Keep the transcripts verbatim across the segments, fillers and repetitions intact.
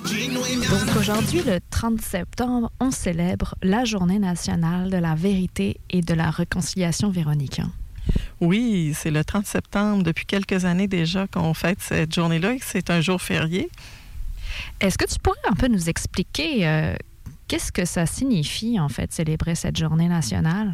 Donc aujourd'hui, le trente septembre, on célèbre la Journée nationale de la vérité et de la réconciliation, Véronique. Oui, c'est le trente septembre, depuis quelques années déjà qu'on fête cette journée-là et que c'est un jour férié. Est-ce que tu pourrais un peu nous expliquer euh, qu'est-ce que ça signifie, en fait, célébrer cette journée nationale?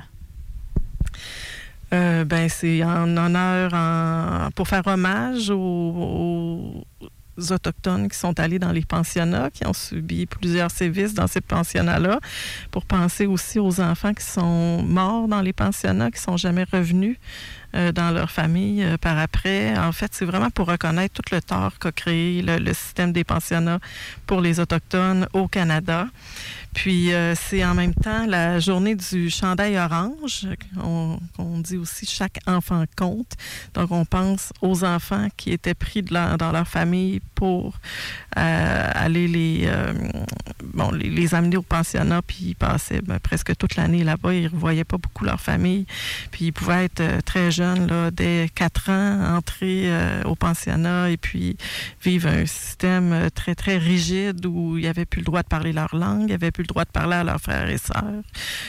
Euh, ben, c'est en honneur, en, pour faire hommage aux, aux Autochtones qui sont allés dans les pensionnats, qui ont subi plusieurs sévices dans ces pensionnats-là, pour penser aussi aux enfants qui sont morts dans les pensionnats, qui ne sont jamais revenus euh, dans leur famille euh, par après. En fait, c'est vraiment pour reconnaître tout le tort qu'a créé le, le système des pensionnats pour les Autochtones au Canada. Puis, euh, c'est en même temps la journée du chandail orange. On, on dit aussi « chaque enfant compte ». Donc, on pense aux enfants qui étaient pris de leur, dans leur famille pour euh, aller les, euh, bon, les, les amener au pensionnat. Puis, ils passaient ben, presque toute l'année là-bas. Ils ne revoyaient pas beaucoup leur famille. Puis, ils pouvaient être euh, très jeunes, là, dès quatre ans, entrer euh, au pensionnat et puis vivre un système très, très rigide où ils n'avaient plus le droit de parler leur langue, ils n'avaient plus le droit de parler à leurs frères et sœurs.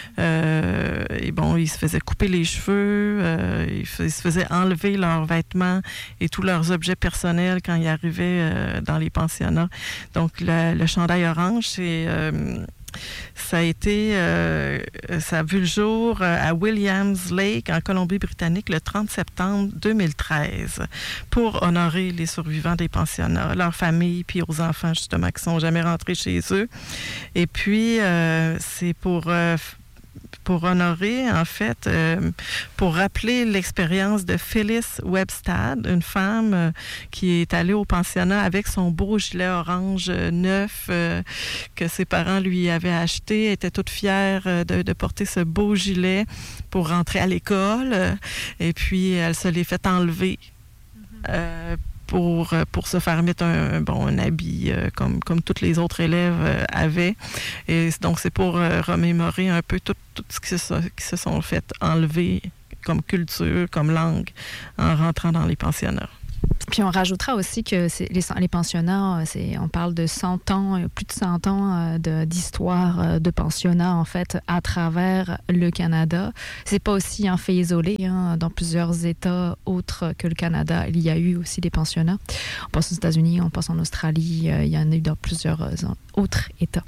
Euh, et bon, ils se faisaient couper les cheveux, euh, ils, f- ils se faisaient enlever leurs vêtements et tous leurs objets personnels quand ils arrivaient euh, dans les pensionnats. Donc, le, le chandail orange, c'est... Euh, ça a été, euh, ça a vu le jour à Williams Lake, en Colombie-Britannique, le trente septembre deux mille treize, pour honorer les survivants des pensionnats, leurs familles, puis aux enfants, justement, qui ne sont jamais rentrés chez eux. Et puis, euh, c'est pour... Euh, pour honorer, en fait, euh, pour rappeler l'expérience de Phyllis Webstad, une femme euh, qui est allée au pensionnat avec son beau gilet orange euh, neuf euh, que ses parents lui avaient acheté. Elle était toute fière euh, de, de porter ce beau gilet pour rentrer à l'école. Euh, et puis, elle se l'est fait enlever. Euh, Pour, pour se faire mettre un, bon, un habit euh, comme, comme tous les autres élèves euh, avaient. Et donc, c'est pour euh, remémorer un peu tout, tout ce qui se, qui se sont fait enlever comme culture, comme langue, en rentrant dans les pensionnats. Puis on rajoutera aussi que c'est, les, les pensionnats, c'est, on parle de cent ans, plus de cent ans de, d'histoire de pensionnats, en fait, à travers le Canada. C'est pas aussi un fait isolé, hein, dans plusieurs États autres que le Canada. Il y a eu aussi des pensionnats. On pense aux États-Unis, on pense en Australie, euh, il y en a eu dans plusieurs euh, autres États.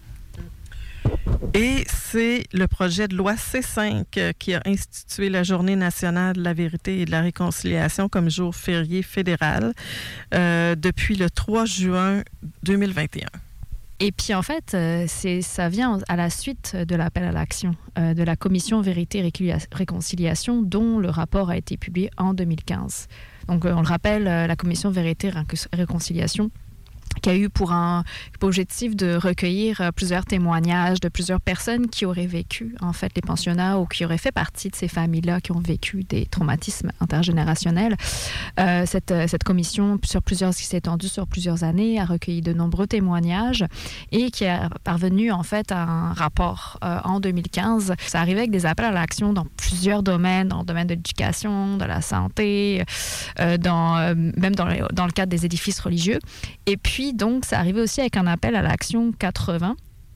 Et c'est le projet de loi C cinq euh, qui a institué la Journée nationale de la vérité et de la réconciliation comme jour férié fédéral euh, depuis le trois juin deux mille vingt et un. Et puis, en fait, euh, c'est, ça vient à la suite de l'appel à l'action euh, de la Commission Vérité et Réconciliation, dont le rapport a été publié en deux mille quinze. Donc, euh, on le rappelle, euh, la Commission Vérité et Réconciliation qui a eu pour un pour objectif de recueillir euh, plusieurs témoignages de plusieurs personnes qui auraient vécu, en fait, les pensionnats ou qui auraient fait partie de ces familles-là qui ont vécu des traumatismes intergénérationnels. Euh, cette, cette commission, sur plusieurs, qui s'est étendue sur plusieurs années, a recueilli de nombreux témoignages et qui a parvenu, en fait, à un rapport euh, en deux mille quinze. Ça arrivait avec des appels à l'action dans plusieurs domaines, dans le domaine de l'éducation, de la santé, euh, dans, euh, même dans le, dans le cadre des édifices religieux. Et puis, donc, ça arrivait aussi avec un appel à l'action quatre-vingts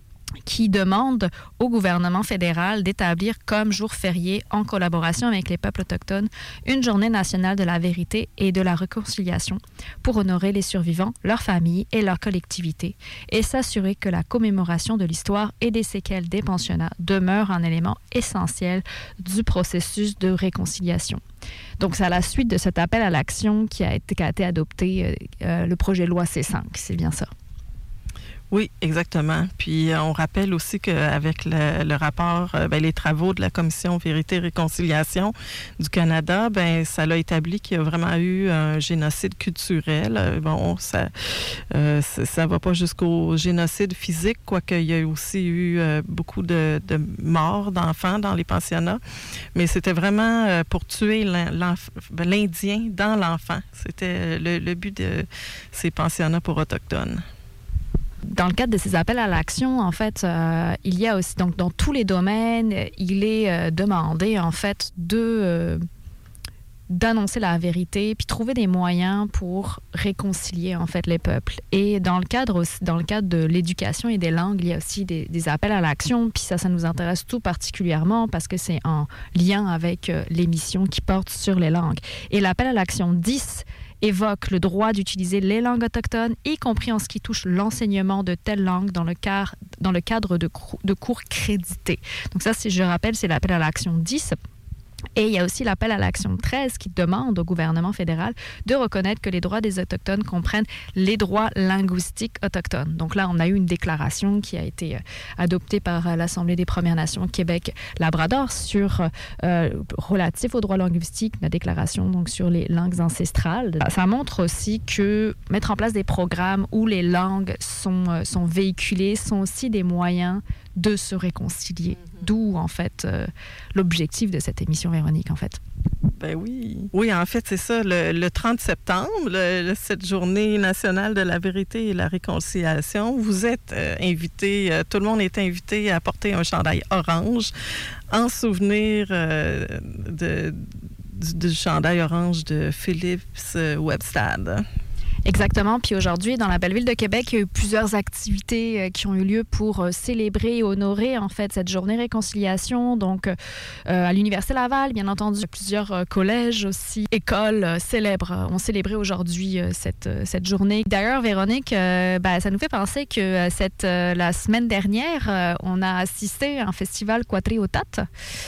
qui demande au gouvernement fédéral d'établir comme jour férié, en collaboration avec les peuples autochtones, une journée nationale de la vérité et de la réconciliation pour honorer les survivants, leurs familles et leurs collectivités et s'assurer que la commémoration de l'histoire et des séquelles des pensionnats demeure un élément essentiel du processus de réconciliation. Donc, c'est à la suite de cet appel à l'action qui a été, qui a été adopté euh, le projet de loi C cinq, c'est bien ça. Oui, exactement. Puis on rappelle aussi qu'avec le, le rapport, euh, ben, les travaux de la Commission Vérité et Réconciliation du Canada, ben ça l'a établi qu'il y a vraiment eu un génocide culturel. Bon, ça euh, ça va pas jusqu'au génocide physique, quoique il y a aussi eu euh, beaucoup de, de morts d'enfants dans les pensionnats. Mais c'était vraiment euh, pour tuer l'Indien dans l'enfant. C'était le, le but de ces pensionnats pour Autochtones. Dans le cadre de ces appels à l'action, en fait, euh, il y a aussi, donc dans tous les domaines, il est euh, demandé, en fait, de, euh, d'annoncer la vérité, puis trouver des moyens pour réconcilier en fait les peuples. Et dans le cadre aussi, dans le cadre de l'éducation et des langues, il y a aussi des, des appels à l'action, puis ça, ça nous intéresse tout particulièrement parce que c'est en lien avec euh, l'émission qui porte sur les langues. Et l'appel à l'action dix évoque le droit d'utiliser les langues autochtones, y compris en ce qui touche l'enseignement de telles langues dans le, car, dans le cadre de, de cours crédités. Donc ça, si je rappelle, c'est l'appel à l'action dix. Et il y a aussi l'appel à l'action treize qui demande au gouvernement fédéral de reconnaître que les droits des Autochtones comprennent les droits linguistiques autochtones. Donc là, on a eu une déclaration qui a été adoptée par l'Assemblée des Premières Nations Québec-Labrador sur euh, relatif aux droits linguistiques, la déclaration donc sur les langues ancestrales. Ça montre aussi que mettre en place des programmes où les langues sont, sont véhiculées sont aussi des moyens de se réconcilier. Mm-hmm. D'où, en fait, euh, l'objectif de cette émission, Véronique, en fait. Ben oui. Oui, en fait, c'est ça. Le, le trente septembre, le, le, cette journée nationale de la vérité et la réconciliation, vous êtes euh, invités, euh, tout le monde est invité à porter un chandail orange en souvenir euh, de, du, du chandail orange de Philippe Webstad. Exactement. Puis aujourd'hui, dans la belle ville de Québec, il y a eu plusieurs activités euh, qui ont eu lieu pour euh, célébrer et honorer en fait cette journée réconciliation. Donc, euh, à l'Université Laval, bien entendu, plusieurs euh, collèges aussi, écoles euh, célèbres ont célébré aujourd'hui euh, cette, euh, cette journée. D'ailleurs, Véronique, euh, ben, ça nous fait penser que euh, cette, euh, la semaine dernière, euh, on a assisté à un festival Quatriotat.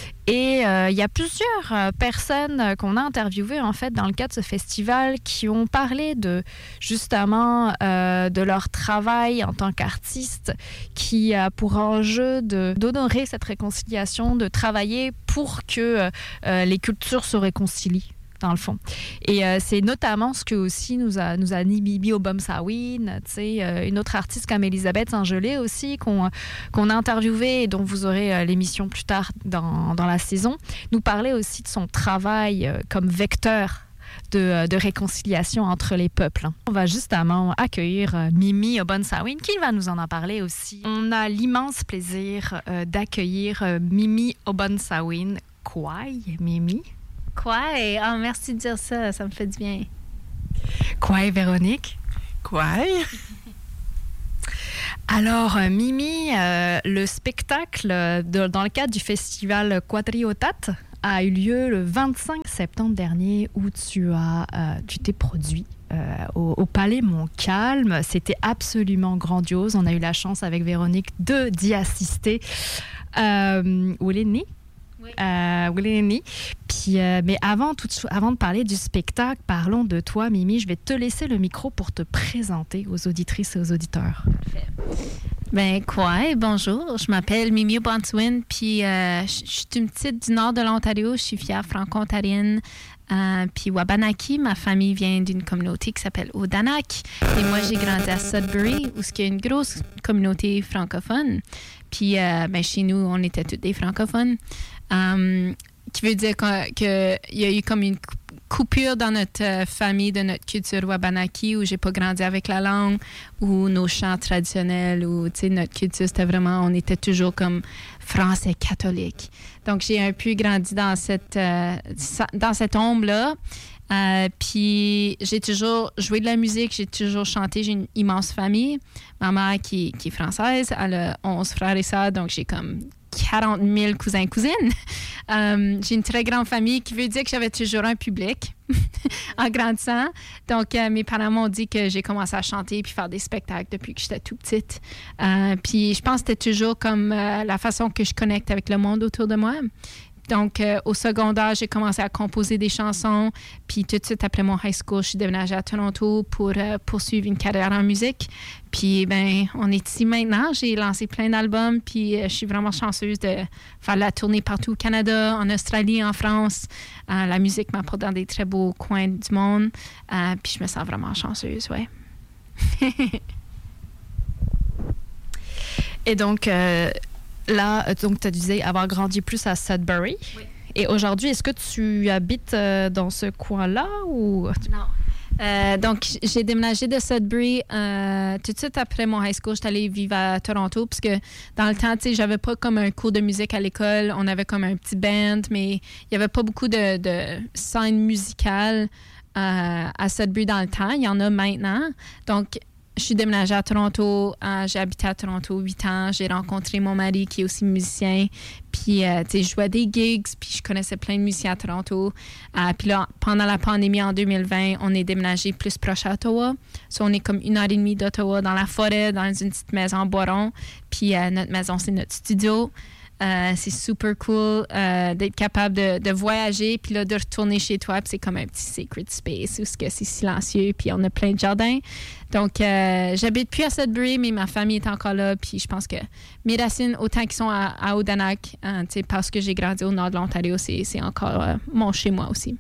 Et il euh, y a plusieurs euh, personnes euh, qu'on a interviewées en fait dans le cadre de ce festival qui ont parlé de justement euh, de leur travail en tant qu'artistes qui a pour enjeu de, d'honorer cette réconciliation, de travailler pour que euh, les cultures se réconcilient. Dans le fond. Et euh, c'est notamment ce que aussi nous a, nous a dit Mimi Obomsawin, tu sais, euh, une autre artiste comme Elisabeth Saint-Gelais aussi, qu'on, qu'on a interviewée et dont vous aurez euh, l'émission plus tard dans, dans la saison, nous parlait aussi de son travail euh, comme vecteur de, de réconciliation entre les peuples. On va justement accueillir euh, Mimi Obomsawin qui va nous en parler aussi. On a l'immense plaisir euh, d'accueillir euh, Mimi Obomsawin. Kwai, Mimi? Kwai, oh, merci de dire ça, ça me fait du bien. Kwai, Véronique? Kwai. Alors, euh, Mimi, euh, le spectacle de, dans le cadre du festival Quatriotat a eu lieu le vingt-cinq septembre dernier où tu, as, euh, tu t'es produit euh, au, au Palais Montcalm. C'était absolument grandiose. On a eu la chance avec Véronique de, d'y assister. Euh, Ouleni? Oui. Euh, Ouleni. Puis, euh, mais avant, tout, avant de parler du spectacle, parlons de toi, Mimi. Je vais te laisser le micro pour te présenter aux auditrices et aux auditeurs. Parfait. Ben quoi, bonjour. Je m'appelle Mimi Obomsawin, puis euh, je suis une petite du nord de l'Ontario. Je suis fière franco-ontarienne. Euh, puis Wabanaki, ma famille vient d'une communauté qui s'appelle Odanak. Et moi, j'ai grandi à Sudbury, où il y a une grosse communauté francophone. Puis euh, ben, chez nous, on était tous des francophones. Um, qui veut dire qu'il que y a eu comme une coupure dans notre euh, famille, de notre culture Wabanaki, où j'ai pas grandi avec la langue, ou nos chants traditionnels, ou notre culture, c'était vraiment, on était toujours comme français catholique. Donc, j'ai un peu grandi dans cette, euh, dans cette ombre-là. Euh, puis, j'ai toujours joué de la musique, j'ai toujours chanté. J'ai une immense famille. Ma mère, qui, qui est française, elle a onze frères et sœurs, donc j'ai comme quarante mille cousins et cousines. Euh, j'ai une très grande famille qui veut dire que j'avais toujours un public en grandissant. Donc, euh, mes parents m'ont dit que j'ai commencé à chanter puis faire des spectacles depuis que j'étais toute petite. Euh, puis, je pense que c'était toujours comme euh, la façon que je connecte avec le monde autour de moi. Donc, euh, au secondaire, j'ai commencé à composer des chansons. Puis, tout de suite après mon high school, je suis déménagée à Toronto pour euh, poursuivre une carrière en musique. Puis, ben, on est ici maintenant. J'ai lancé plein d'albums. Puis, euh, je suis vraiment chanceuse de faire la tournée partout au Canada, en Australie, en France. Euh, la musique m'apporte dans des très beaux coins du monde. Euh, puis, je me sens vraiment chanceuse, ouais. Et donc... Euh... Là, donc, tu disais avoir grandi plus à Sudbury. Oui. Et aujourd'hui, est-ce que tu habites euh, dans ce coin-là ou... Non. Euh, donc, j'ai déménagé de Sudbury euh, tout de suite après mon high school. J'étais allée vivre à Toronto parce que dans le temps, tu sais, j'avais pas comme un cours de musique à l'école. On avait comme un petit band, mais il y avait pas beaucoup de, de scène musicale euh, à Sudbury dans le temps. Il y en a maintenant. Donc, je suis déménagée à Toronto. Euh, j'ai habité à Toronto huit ans. J'ai rencontré mon mari qui est aussi musicien. Puis, euh, tu sais, je jouais des gigs. Puis, je connaissais plein de musiciens à Toronto. Euh, puis là, pendant la pandémie en deux mille vingt, on est déménagé plus proche à Ottawa. So, on est comme une heure et demie d'Ottawa, dans la forêt, dans une petite maison en bois-rond. Puis, euh, notre maison, c'est notre studio. Euh, c'est super cool euh, d'être capable de, de voyager, puis là, de retourner chez toi, puis c'est comme un petit sacred space où c'est silencieux, puis on a plein de jardins. Donc, euh, j'habite plus à Sudbury, mais ma famille est encore là, puis je pense que mes racines, autant qu'ils sont à, à Odanak, hein, parce que j'ai grandi au nord de l'Ontario, c'est, c'est encore euh, mon chez-moi aussi.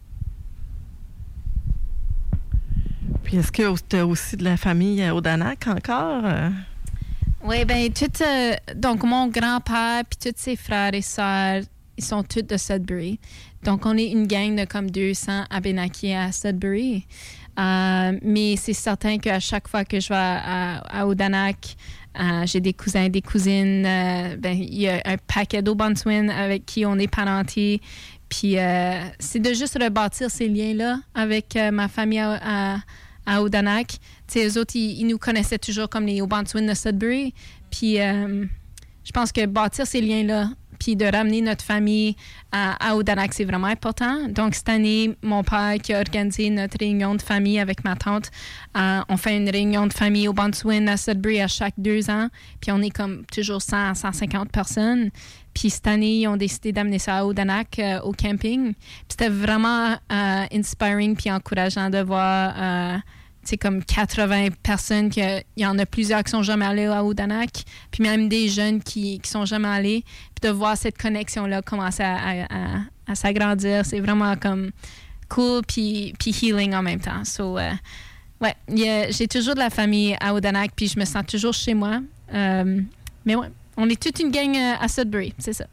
Puis est-ce que tu as aussi de la famille à Odanak encore? Oui, bien, tout, euh, donc mon grand-père puis tous ses frères et sœurs, ils sont tous de Sudbury. Donc, on est une gang de comme deux cents Abénaquis à Sudbury. Euh, mais c'est certain qu'à chaque fois que je vais à, à, à Odanak, euh, j'ai des cousins, des cousines. Euh, ben, il y a un paquet d'Aubentouin avec qui on est parentés. Puis, euh, c'est de juste rebâtir ces liens-là avec euh, ma famille à, à à Odanak. T'sais, eux autres, ils, ils nous connaissaient toujours comme les Aubentouin de Sudbury. Puis, euh, je pense que bâtir ces liens-là, puis de ramener notre famille à, à Odanak, c'est vraiment important. Donc, cette année, mon père qui a organisé notre réunion de famille avec ma tante, euh, on fait une réunion de famille Aubentouin à Sudbury à chaque deux ans. Puis, on est comme toujours cent à cent cinquante personnes. Puis cette année, ils ont décidé d'amener ça à Odanak, euh, au camping. Puis c'était vraiment euh, inspiring puis encourageant de voir, euh, tu sais, comme quatre-vingts personnes, qu'il y en a plusieurs qui sont jamais allés à Odanak, puis même des jeunes qui qui sont jamais allés. Puis de voir cette connexion-là commencer à, à, à, à s'agrandir, c'est vraiment comme cool puis, puis healing en même temps. So, euh, ouais, a, j'ai toujours de la famille à Odanak, puis je me sens toujours chez moi. Euh, mais ouais. On est toute une gang euh, à Sudbury, c'est ça.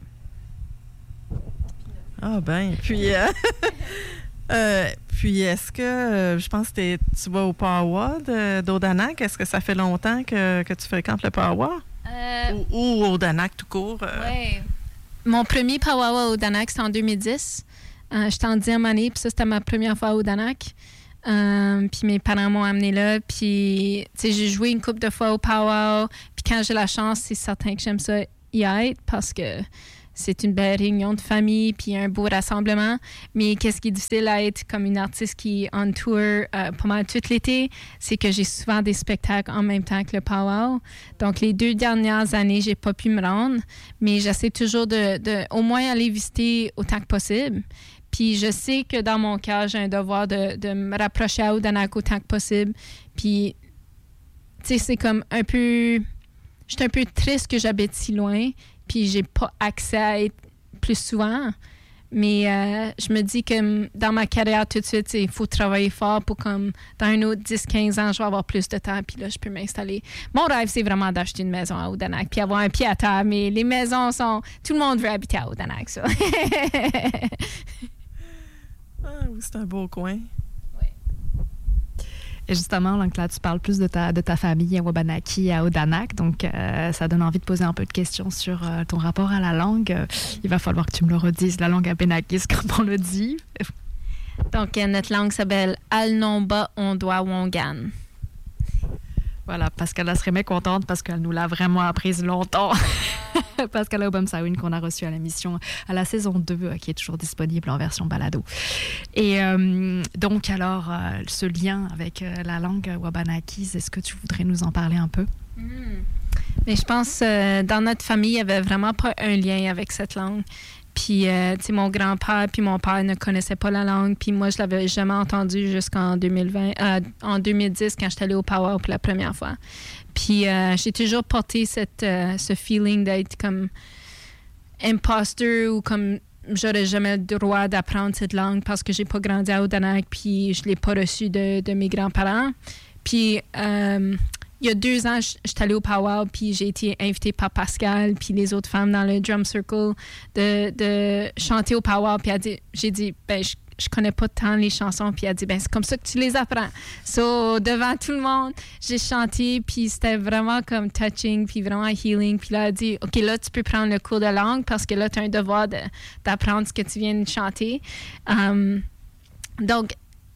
Ah ben, puis euh, euh, puis est-ce que, euh, je pense que tu vas au Powwow d'Odanak, est-ce que ça fait longtemps que, que tu fréquentes le Powwow? Euh, ou, ou Odanak tout court? Euh? Oui. Mon premier Powwow à Odanak, c'était en deux mille dix. Euh, j'étais en dixième année, puis ça, c'était ma première fois à Odanak. Euh, puis mes parents m'ont amené là, puis tu sais, j'ai joué une couple de fois au Powwow, puis quand j'ai la chance, c'est certain que j'aime ça y être parce que c'est une belle réunion de famille puis un beau rassemblement. Mais qu'est-ce qui est difficile à être comme une artiste qui est on tour euh, pas mal tout l'été, c'est que j'ai souvent des spectacles en même temps que le Powwow. Donc les deux dernières années, j'ai pas pu me rendre, mais j'essaie toujours de, de au moins aller visiter autant que possible. Puis je sais que dans mon cœur, j'ai un devoir de, de me rapprocher à Odanak autant que possible. Puis, tu sais, c'est comme un peu... Je suis un peu triste que j'habite si loin, puis j'ai pas accès à être plus souvent. Mais euh, je me dis que dans ma carrière tout de suite, il faut travailler fort pour comme dans un autre dix à quinze ans, je vais avoir plus de temps, puis là, je peux m'installer. Mon rêve, c'est vraiment d'acheter une maison à Odanak, puis avoir un pied à terre, mais les maisons sont... Tout le monde veut habiter à Odanak, ça. Ah oui, c'est un beau coin. Oui. Et justement, donc là, tu parles plus de ta, de ta famille à Wabanaki, à Odanak. Donc, euh, ça donne envie de poser un peu de questions sur euh, ton rapport à la langue. Euh, il va falloir que tu me le redises, la langue abénakis, comme on le dit. Donc, euh, notre langue s'appelle Alnomba Ondoa Wongan. Voilà, Pascal serait mécontente parce qu'elle nous l'a vraiment apprise longtemps. Pascal Obamsawin qu'on a reçu à l'émission à la saison deux, euh, qui est toujours disponible en version balado. Et euh, donc alors, euh, ce lien avec euh, la langue wabanakis, est-ce que tu voudrais nous en parler un peu? Mm. Mais je pense euh, dans notre famille, il n'y avait vraiment pas un lien avec cette langue. Puis, euh, tu sais, mon grand-père puis mon père ne connaissaient pas la langue. Puis moi, je l'avais jamais entendue jusqu'en deux mille vingt, euh, en deux mille dix, quand j'étais allée au Powwow pour la première fois. Puis, euh, j'ai toujours porté cette, euh, ce feeling d'être comme imposteur ou comme j'aurais jamais le droit d'apprendre cette langue parce que j'ai pas grandi à Odanak puis je l'ai pas reçu de, de mes grands-parents. Puis, euh, il y a deux ans, j'étais allée au Powwow, puis j'ai été invitée par Pascal, puis les autres femmes dans le drum circle de, de chanter au Powwow. Puis dit, j'ai dit, ben, je, je connais pas tant les chansons. Puis elle a dit, ben c'est comme ça que tu les apprends. So, devant tout le monde, j'ai chanté, puis c'était vraiment comme touching, puis vraiment healing. Puis là, elle a dit, OK, là, tu peux prendre le cours de langue parce que là, tu as un devoir de, d'apprendre ce que tu viens de chanter. Um, donc,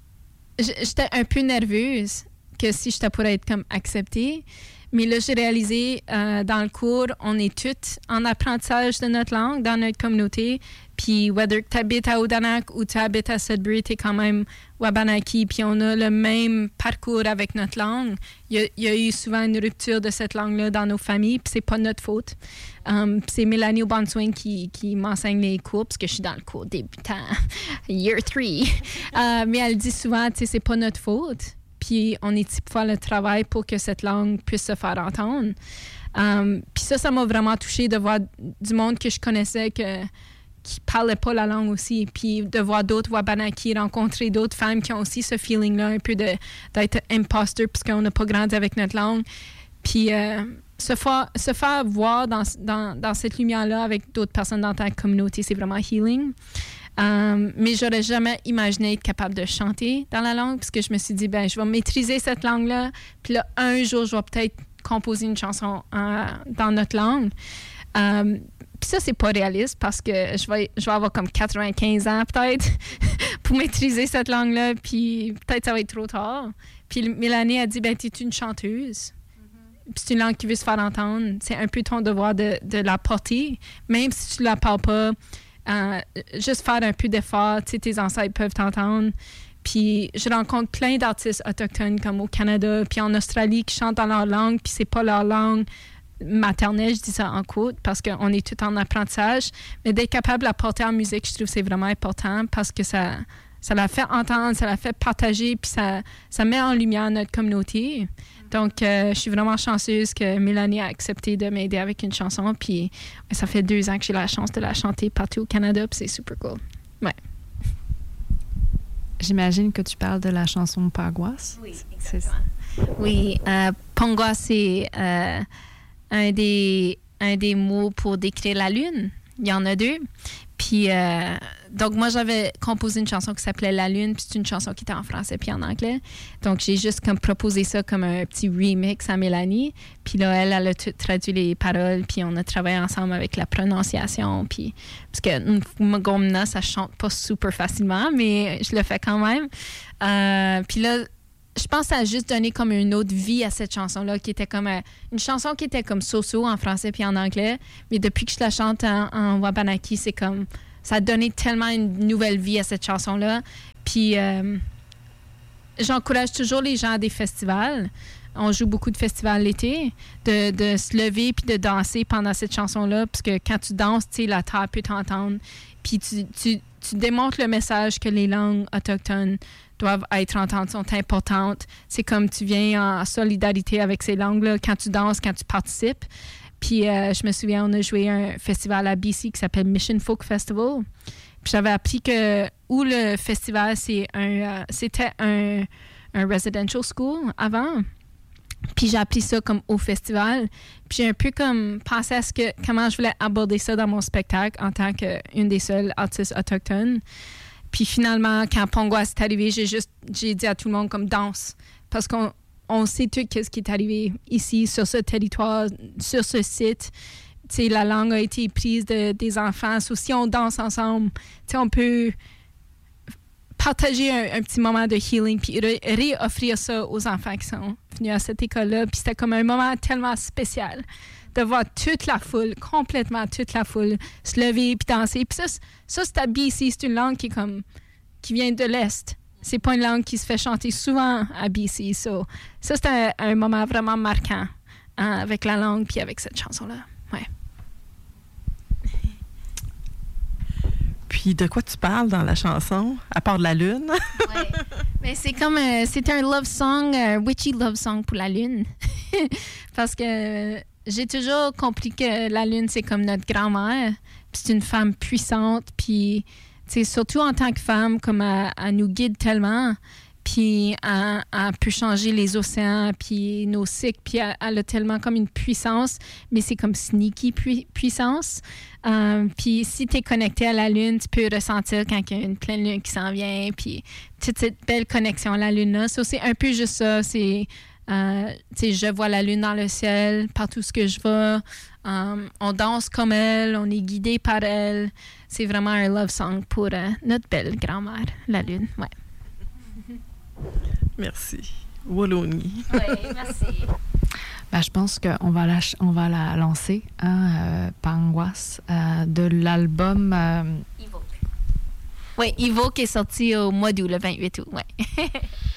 j'étais un peu nerveuse que si j'étais pour être comme acceptée. Mais là, j'ai réalisé, euh, dans le cours, on est toutes en apprentissage de notre langue dans notre communauté. Puis, whether tu habites à Odanak ou tu habites à Sudbury, tu es quand même Wabanaki. Puis, on a le même parcours avec notre langue. Il y a, il y a eu souvent une rupture de cette langue-là dans nos familles, puis c'est pas notre faute. Um, c'est Mélanie O'Bonswing qui, qui m'enseigne les cours, parce que je suis dans le cours débutant, year three. Uh, mais elle dit souvent, tu sais, c'est pas notre faute. Puis on est ici pour faire le travail pour que cette langue puisse se faire entendre. Um, puis ça, ça m'a vraiment touchée de voir du monde que je connaissais que, qui ne parlait pas la langue aussi. Puis de voir d'autres Wabanaki, rencontrer d'autres femmes qui ont aussi ce feeling-là, un peu de, d'être imposteur parce qu'on n'a pas grandi avec notre langue. Puis euh, se, faire, se faire voir dans, dans, dans cette lumière-là avec d'autres personnes dans ta communauté, c'est vraiment healing. Um, mais j'aurais jamais imaginé être capable de chanter dans la langue parce que je me suis dit, ben je vais maîtriser cette langue-là. Puis là, un jour, je vais peut-être composer une chanson euh, dans notre langue. Um, puis ça, c'est pas réaliste parce que je vais, je vais avoir comme quatre-vingt-quinze ans peut-être pour maîtriser cette langue-là. Puis peut-être ça va être trop tard. Puis Mélanie a dit, ben t'es une chanteuse. Mm-hmm. Puis c'est une langue qui veut se faire entendre. C'est un peu ton devoir de, de la porter, même si tu la parles pas. Uh, juste faire un peu d'effort, tu sais, tes ancêtres peuvent t'entendre. Puis je rencontre plein d'artistes autochtones comme au Canada, puis en Australie qui chantent dans leur langue, puis c'est pas leur langue maternelle, je dis ça en quote, parce qu'on est tout en apprentissage. Mais d'être capable de la porter en musique, je trouve que c'est vraiment important parce que ça, ça la fait entendre, ça la fait partager, puis ça, ça met en lumière notre communauté. Donc, euh, je suis vraiment chanceuse que Mélanie a accepté de m'aider avec une chanson. Puis, ça fait deux ans que j'ai la chance de la chanter partout au Canada. Puis, c'est super cool. Ouais. J'imagine que tu parles de la chanson Pagwas. Oui, exactement. Oui, euh, Pagwas, c'est euh, un, des, un des mots pour décrire la lune. Il y en a deux. Puis, euh, donc, moi, j'avais composé une chanson qui s'appelait La Lune, puis c'est une chanson qui était en français puis en anglais. Donc, j'ai juste comme proposé ça comme un petit remix à Mélanie. Puis là, elle, elle a tout traduit les paroles, puis on a travaillé ensemble avec la prononciation. Puis, parce que Ngomna, ça chante pas super facilement, mais je le fais quand même. Euh, puis là, je pense que ça a juste donné comme une autre vie à cette chanson-là, qui était comme euh, une chanson qui était comme so-so en français puis en anglais. Mais depuis que je la chante en, en Wabanaki, c'est comme ça a donné tellement une nouvelle vie à cette chanson-là. Puis euh, j'encourage toujours les gens à des festivals. On joue beaucoup de festivals l'été, de, de se lever puis de danser pendant cette chanson-là, parce que quand tu danses, tu sais, la terre peut t'entendre. Puis tu, tu, tu démontres le message que les langues autochtones doivent être entendues, sont importantes. C'est comme tu viens en solidarité avec ces langues-là quand tu danses, quand tu participes. Puis euh, je me souviens, on a joué un festival à B C qui s'appelle Mission Folk Festival. Puis j'avais appris que où le festival, c'est un, euh, c'était un, un residential school avant. Puis j'ai appris ça comme au festival. Puis j'ai un peu comme pensé à ce que, comment je voulais aborder ça dans mon spectacle en tant qu'une des seules artistes autochtones. Puis finalement, quand Pagwas est arrivé, j'ai juste j'ai dit à tout le monde comme danse. Parce qu'on on sait tout ce qui est arrivé ici, sur ce territoire, sur ce site. Tu sais, la langue a été prise de, des enfants. So, si on danse ensemble, tu sais, on peut partager un, un petit moment de healing puis ré- réoffrir ça aux enfants qui sont venus à cette école-là. Puis c'était comme un moment tellement spécial de voir toute la foule, complètement toute la foule, se lever puis danser. Puis ça, ça c'est à B C, c'est une langue qui est comme qui vient de l'Est. C'est pas une langue qui se fait chanter souvent à B C. So, ça, c'est un, un moment vraiment marquant hein, avec la langue puis avec cette chanson-là. Ouais. Puis de quoi tu parles dans la chanson, à part de la lune? Ouais. Mais c'est comme euh, c'est un love song, un witchy love song pour la lune. Parce que euh, j'ai toujours compris que la lune, c'est comme notre grand-mère. Puis c'est une femme puissante. Puis, tu sais, surtout en tant que femme, comme elle, elle nous guide tellement. puis elle, elle peut changer les océans, puis nos cycles, puis elle, elle a tellement comme une puissance, mais c'est comme sneaky pu- puissance. Um, puis si tu es connecté à la Lune, tu peux ressentir quand il y a une pleine Lune qui s'en vient, puis toute cette belle connexion à la Lune-là. So, c'est un peu juste ça, c'est... Euh, je vois la Lune dans le ciel, partout ce que je vais. Um, on danse comme elle, on est guidé par elle. C'est vraiment un love song pour uh, notre belle grand-mère, la Lune. Ouais. Merci. Wallonie. Oui, merci. Ben, je pense qu'on va la, on va la lancer, hein, euh, Panguas, euh, de l'album... Euh... Evoke. Oui, Evoke est sorti au mois d'août, le vingt-huit août. Ouais.